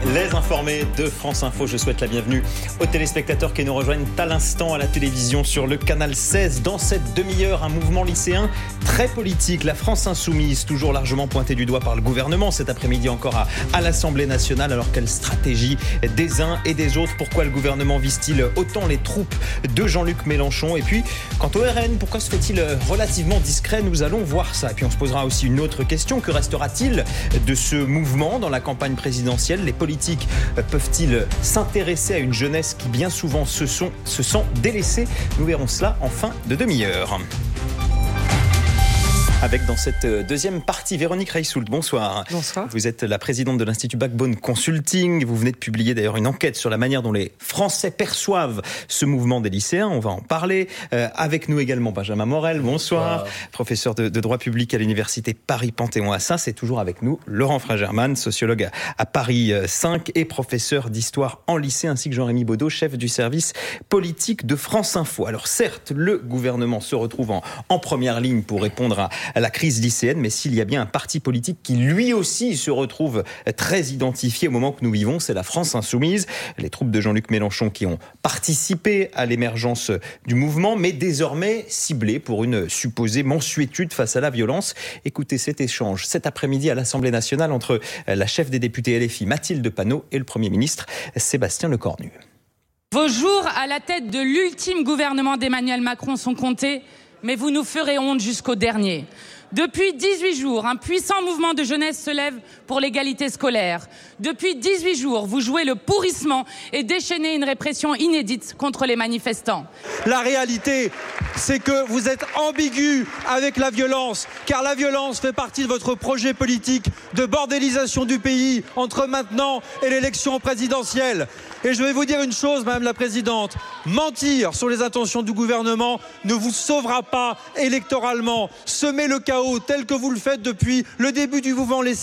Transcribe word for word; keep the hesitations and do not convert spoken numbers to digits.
Les informés de France Info, je souhaite la bienvenue aux téléspectateurs qui nous rejoignent à l'instant à la télévision sur le canal seize. Dans cette demi-heure, un mouvement lycéen très politique, la France Insoumise, toujours largement pointée du doigt par le gouvernement cet après-midi encore à, à l'Assemblée nationale. Alors quelle stratégie des uns et des autres? Pourquoi le gouvernement vise-t-il autant les troupes de Jean-Luc Mélenchon? Et puis, quant au R N, pourquoi se fait-il relativement discret? Nous allons voir ça. Et puis on se posera aussi une autre question. Que restera-t-il de ce mouvement dans la campagne présidentielle? Les politiques peuvent-ils s'intéresser à une jeunesse qui bien souvent se, sont, se sent délaissée? Nous verrons cela en fin de demi-heure. Avec dans cette deuxième partie, Véronique Reissoult, bonsoir. Bonsoir. Vous êtes la présidente de l'Institut Backbone Consulting. Vous venez de publier d'ailleurs une enquête sur la manière dont les Français perçoivent ce mouvement des lycéens. On va en parler. Euh, avec nous également Benjamin Morel, bonsoir. bonsoir. Professeur de, de droit public à l'université Paris-Panthéon-Assas. Et toujours avec nous Laurent Fringerman, sociologue à, à Paris cinq et professeur d'histoire en lycée, ainsi que Jean-Rémy Baudot, chef du service politique de France Info. Alors certes, le gouvernement se retrouve en, en première ligne pour répondre à à la crise lycéenne, mais s'il y a bien un parti politique qui lui aussi se retrouve très identifié au moment que nous vivons, c'est la France Insoumise. Les troupes de Jean-Luc Mélenchon qui ont participé à l'émergence du mouvement, mais désormais ciblées pour une supposée mansuétude face à la violence. Écoutez cet échange cet après-midi à l'Assemblée nationale entre la chef des députés L F I Mathilde Panot et le Premier ministre Sébastien Lecornu. Vos jours à la tête de l'ultime gouvernement d'Emmanuel Macron sont comptés, mais vous nous ferez honte jusqu'au dernier. Depuis dix-huit jours, un puissant mouvement de jeunesse se lève pour l'égalité scolaire. Depuis dix-huit jours, vous jouez le pourrissement et déchaînez une répression inédite contre les manifestants. La réalité, c'est que vous êtes ambigu avec la violence, car la violence fait partie de votre projet politique de bordélisation du pays entre maintenant et l'élection présidentielle. Et je vais vous dire une chose, Madame la Présidente, mentir sur les intentions du gouvernement ne vous sauvera pas électoralement. Semer le chaos tel que vous le faites depuis le début du mouvement